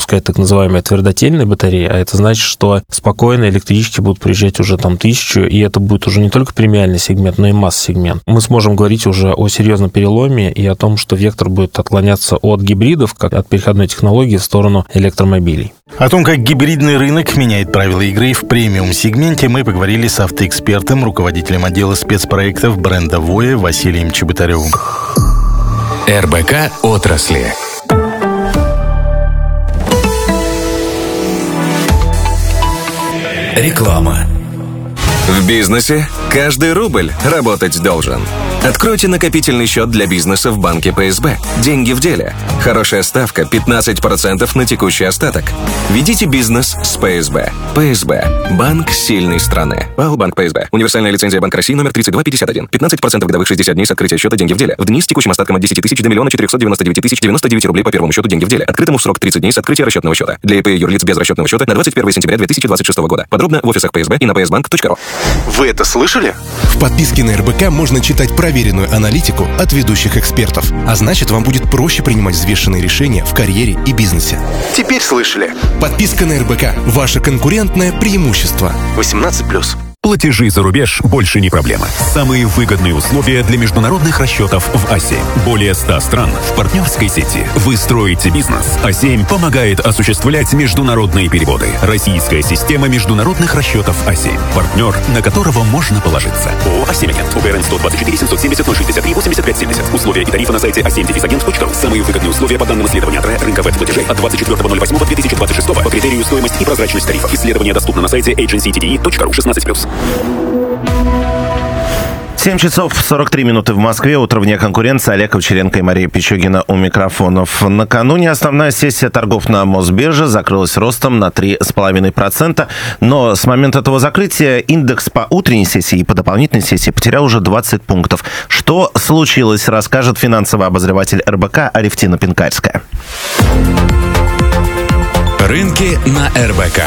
запускать так называемые твердотельные батареи, а это значит, что спокойно электрички будут приезжать уже там 1000, и это будет уже не только премиальный сегмент, но и масс-сегмент. Мы сможем говорить уже о серьезном переломе и о том, что вектор будет отклоняться от гибридов, как от переходной технологии в сторону электромобилей. О том, как гибридный рынок меняет правила игры в премиум-сегменте, мы поговорили с автоэкспертом, руководителем отдела спецпроектов бренда Voya Василием Чеботаревым. РБК отрасли. Реклама. В бизнесе каждый рубль работать должен. Откройте накопительный счет для бизнеса в банке ПСБ. Деньги в деле. Хорошая ставка 15% на текущий остаток. Ведите бизнес с ПСБ. ПСБ. Банк сильной страны. ПАО Банк ПСБ. Универсальная лицензия Банка России номер 3251. 15% годовых 60 дней с открытия счета «Деньги в деле». В дни с текущим остатком от 10 тысяч до 1 499 099 рублей по первому счету «Деньги в деле». Открытому в срок 30 дней с открытия расчетного счета. Для ИП и юрлиц без расчетного счета на 21 сентября 2026 года. Подробно в офисах ПСБ и на psbank.ru. Вы это слышали? В подписке на РБК можно читать проверенную аналитику от ведущих экспертов. А значит, вам будет проще принимать взвешенные решения в карьере и бизнесе. Теперь слышали. Подписка на РБК – ваше конкурентное преимущество. 18+. Платежи за рубеж больше не проблема. Самые выгодные условия для международных расчетов в А7. Более 100 стран в партнерской сети. Вы строите бизнес. А7 помогает осуществлять международные переводы. Российская система международных расчетов А7. Партнер, на которого можно положиться. ООО «А7 Агент». УГРН 124 770 063 85 70. Условия и тарифы на сайте a7-agent.ru. Самые выгодные условия по данным исследования рынка веб-платежей от 24.08.2026 по критерию стоимость и прозрачность тарифов. Исследование доступно на сайте agencytde.ru 16+. 7 часов 43 минуты в Москве. Утро вне конкуренции. Олег Овчаренко и Мария Пичугина у микрофонов. Накануне основная сессия торгов на Мосбирже закрылась ростом на 3,5%. Но с момента этого закрытия индекс по утренней сессии и по дополнительной сессии потерял уже 20 пунктов. Что случилось, расскажет финансовый обозреватель РБК Алевтина Пинкальская. Рынки на РБК.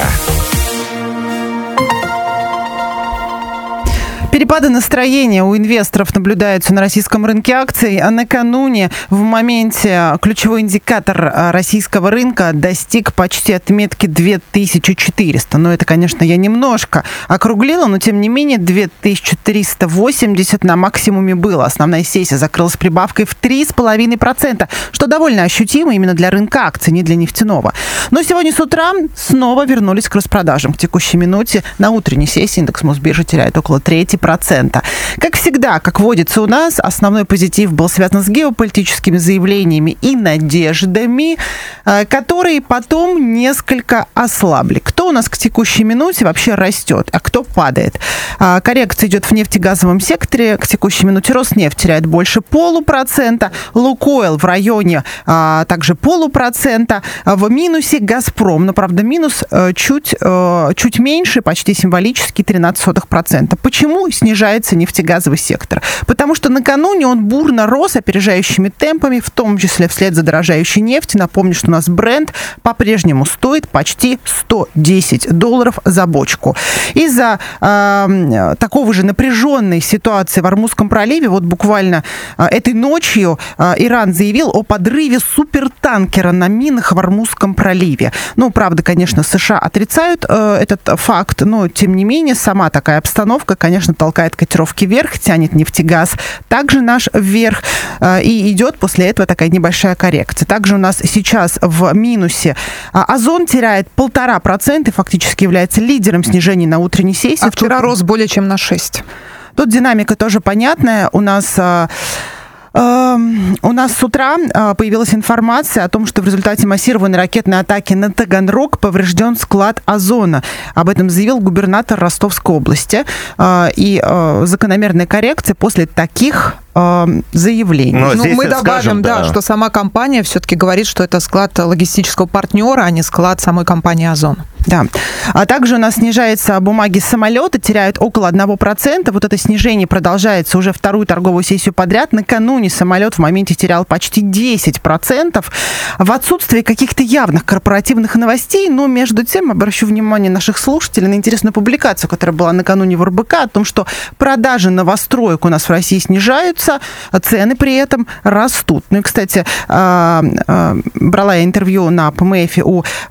Перепады настроения у инвесторов наблюдаются на российском рынке акций, а накануне в моменте ключевой индикатор российского рынка достиг почти отметки 2400. Но это, конечно, я немножко округлила, но тем не менее 2380 на максимуме было. Основная сессия закрылась прибавкой в 3,5%, что довольно ощутимо именно для рынка акций, не для нефтяного. Но сегодня с утра снова вернулись к распродажам. К текущей минуте на утренней сессии индекс Мосбиржи теряет около 0,3%. Как всегда, как водится у нас, основной позитив был связан с геополитическими заявлениями и надеждами, которые потом несколько ослабли. Кто у нас к текущей минуте вообще растет, а кто падает? Коррекция идет в нефтегазовом секторе. К текущей минуте Роснефть теряет больше 0,5%, Лукойл в районе также 0,5%, в минусе Газпром, но, правда, минус чуть меньше, почти символический 0,13%. Почему снижается нефтегазовый сектор? Потому что накануне он бурно рос опережающими темпами, в том числе вслед за дорожающей нефтью. Напомню, что у нас Brent по-прежнему стоит почти $110 за бочку. Из-за такого же напряженной ситуации в Ормузском проливе, вот буквально этой ночью Иран заявил о подрыве супертанкера на минах в Ормузском проливе. Ну, правда, конечно, США отрицают этот факт, но, тем не менее, сама такая обстановка, конечно, толкает котировки вверх, тянет нефтегаз также наш вверх, и идет после этого такая небольшая коррекция. Также у нас сейчас в минусе Озон теряет 1,5% и фактически является лидером снижений на утренней сессии. А вчера рос более чем на 6%. Тут динамика тоже понятная. У нас с утра появилась информация о том, что в результате массированной ракетной атаки на Таганрог поврежден склад озона. Об этом заявил губернатор Ростовской области. И закономерная коррекция после таких заявлений. Мы добавим, что сама компания все-таки говорит, что это склад логистического партнера, а не склад самой компании «Озон». Да. А также у нас снижаются бумаги самолета, теряют около 1%. Вот это снижение продолжается уже вторую торговую сессию подряд. Накануне самолет в моменте терял почти 10%. В отсутствии каких-то явных корпоративных новостей, но между тем обращу внимание наших слушателей на интересную публикацию, которая была накануне в РБК, о том, что продажи новостроек у нас в России снижаются, цены при этом растут. Ну и, кстати, брала я интервью на ПМФ у